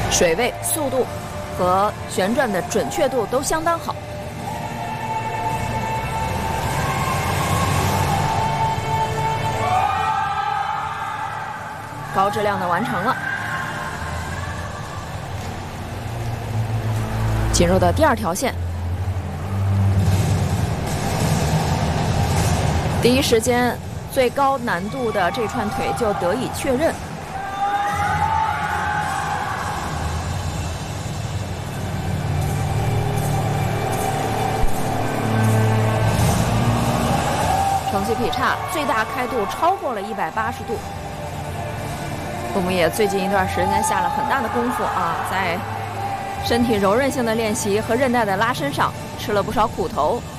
水位、速度和旋转的准确度都相当好。高质量的完成了，进入到第2条线，第一时间最高难度的这串腿就得以确认。成绩劈叉最大开度超过了180度。父母也最近一段时间下了很大的功夫啊，在身体柔韧性的练习和韧带的拉伸上吃了不少苦头。